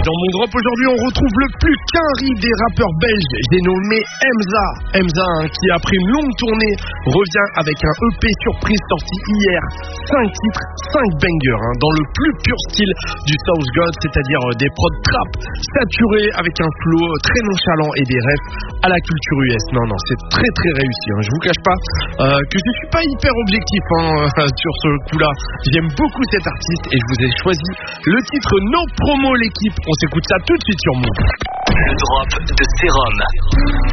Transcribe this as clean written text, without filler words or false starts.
dans mon drop aujourd'hui, on retrouve le plus qu'un riz des rappeurs belges. J'ai nommé Emza. Emza, qui après une longue tournée revient avec un EP surprise sorti hier. 5 titres, 5 bangers, dans le plus pur style du South God, c'est-à-dire des prods trap saturés avec un flow très nonchalant et des refs à la culture US. Non, c'est très très réussi. Je vous cache pas que je suis pas hyper objectif sur ce coup-là. J'aime beaucoup cet artiste et je vous ai choisi le titre No Promo l'équipe. On s'écoute ça tout de suite sur Move. Le drop de Serum.